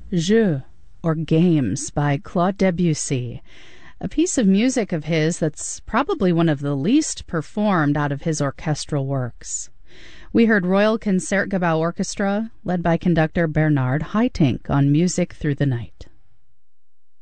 Jeux, or Games, by Claude Debussy, a piece of music of his that's probably one of the least performed out of his orchestral works. We heard Royal Concertgebouw Orchestra, led by conductor Bernard Haitink, on Music Through the Night.